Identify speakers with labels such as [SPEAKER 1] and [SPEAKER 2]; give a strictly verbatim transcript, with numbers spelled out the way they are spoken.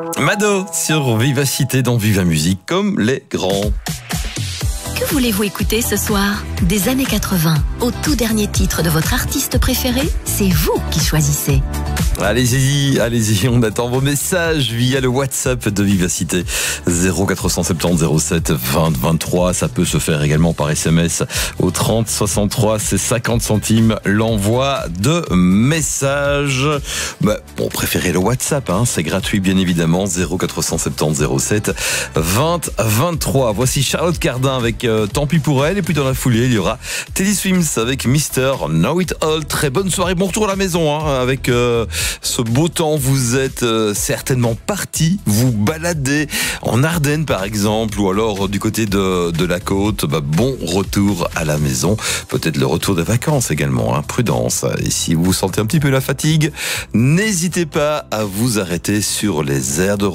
[SPEAKER 1] Mado sur Vivacité dans Viva Musique, comme les grands.
[SPEAKER 2] Que voulez-vous écouter ce soir? Des années quatre-vingts au tout dernier titre de votre artiste préféré? C'est vous qui choisissez.
[SPEAKER 1] Allez-y, allez-y, on attend vos messages via le WhatsApp de Vivacité zéro quatre cent soixante-dix zéro sept vingt vingt-trois. Ça peut se faire également par S M S au trente soixante-trois, c'est cinquante centimes l'envoi de messages. Bah, bon, préférez le WhatsApp, hein, c'est gratuit bien évidemment, zéro quatre cent soixante-dix zéro sept vingt vingt-trois. Voici Charlotte Cardin avec euh, Tant pis pour elle, et puis dans la foulée il y aura Teddy Swims avec Mister Know It All. Très bonne soirée, bon retour à la maison hein, avec euh, ce beau temps. Vous êtes euh, certainement parti vous balader en Ardennes par exemple, ou alors du côté de, de la côte. Bah, bon retour à la maison, peut-être le retour des vacances également, hein, prudence. Et si vous sentez un petit peu la fatigue, n'hésitez pas à vous arrêter sur les aires de